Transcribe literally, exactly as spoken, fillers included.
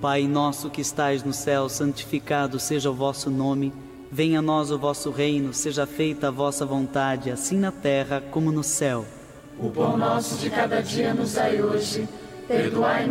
Pai nosso que estais no céu, santificado seja o vosso nome. Venha a nós o vosso reino, seja feita a vossa vontade, assim na terra como no céu. O pão nosso de cada dia nos dai hoje. Perdoai-nos